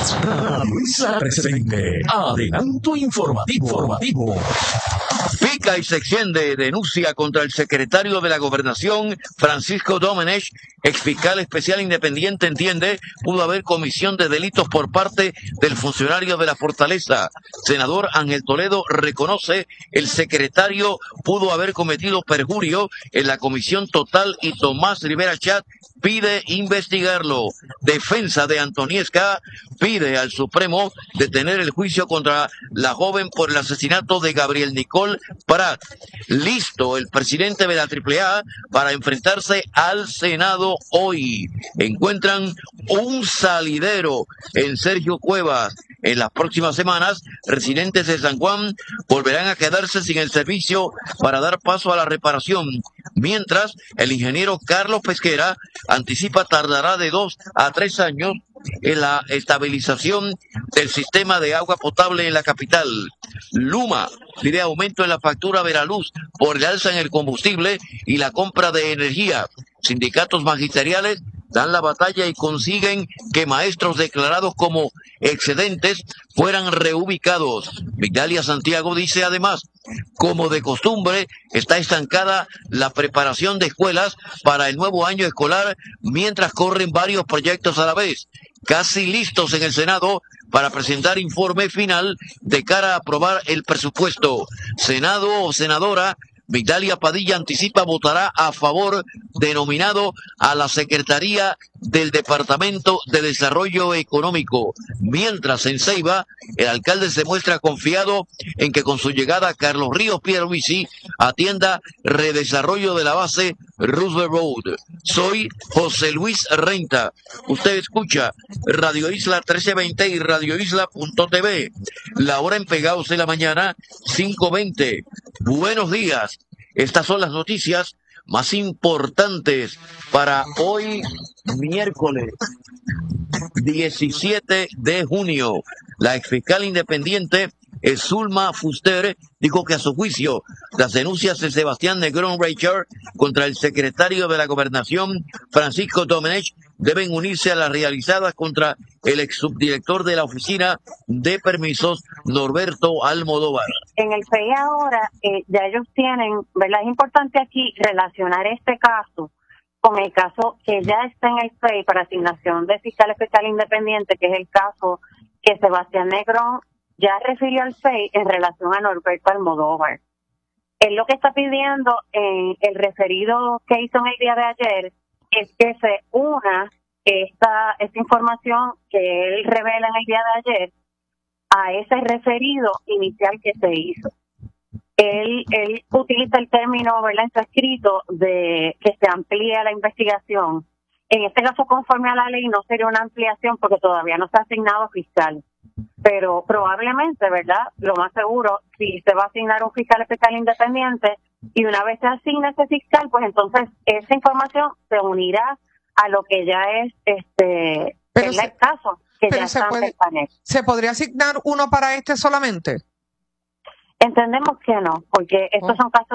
Radio Isla 1320. Adelanto informativo. Pica y se extiende denuncia contra el secretario de la Gobernación, Francisco Domenech. Exfiscal especial independiente entiende pudo haber comisión de delitos por parte del funcionario de la Fortaleza. Senador Ángel Toledo reconoce el secretario pudo haber cometido perjurio en la comisión total y Tomás Rivera Chat pide investigarlo. Defensa de Antoniesca pide al Supremo detener el juicio contra la joven por el asesinato de Gabriel Nicole Prat. Listo el presidente de la AAA para enfrentarse al Senado hoy. Encuentran un salidero en Sergio Cuevas. En las próximas semanas, residentes de San Juan volverán a quedarse sin el servicio para dar paso a la reparación. Mientras, el ingeniero Carlos Pesquera anticipa tardará de 2 a 3 años en la estabilización del sistema de agua potable en la capital. Luma pide aumento en la factura de la luz por el alza en el combustible y la compra de energía. Sindicatos magisteriales dan la batalla y consiguen que maestros declarados como excedentes fueran reubicados. Migdalia Santiago dice además, como de costumbre, está estancada la preparación de escuelas para el nuevo año escolar mientras corren varios proyectos a la vez, casi listos en el Senado para presentar informe final de cara a aprobar el presupuesto. Senado o senadora Migdalia Padilla anticipa votará a favor de nominado a la Secretaría del Departamento de Desarrollo Económico. Mientras en Ceiba, el alcalde se muestra confiado en que con su llegada Carlos Ríos Pierluisi atienda redesarrollo de la base Roosevelt Road. Soy José Luis Renta. Usted escucha Radio Isla 1320 y radioisla.tv. La hora en Pegados de la mañana, 5:20. Buenos días. Estas son las noticias más importantes para hoy, miércoles 17 de junio. La exfiscal independiente Zulma Fuster dijo que a su juicio las denuncias de Sebastián Negrón Reicher contra el secretario de la Gobernación, Francisco Domenech, deben unirse a las realizadas contra el ex subdirector de la Oficina de Permisos, Norberto Almodóvar. En el FEI ahora ya ellos tienen, ¿verdad? Es importante aquí relacionar este caso con el caso que ya está en el FEI para asignación de fiscal especial independiente, que es el caso que Sebastián Negrón ya refirió al FEI en relación a Norberto Almodóvar. Él lo que está pidiendo en el referido que hizo en el día de ayer es que se una esta información que él revela en el día de ayer a ese referido inicial que se hizo. Él utiliza el término, ¿verdad?, en su escrito de que se amplía la investigación. En este caso, conforme a la ley, no sería una ampliación porque todavía no se ha asignado fiscal. Pero probablemente, ¿verdad?, lo más seguro, si se va a asignar un fiscal especial independiente y una vez se asigna ese fiscal, pues entonces esa información se unirá a lo que ya es el caso que ya está en el panel. ¿Se podría asignar uno para este solamente? Entendemos que no, porque estos son casos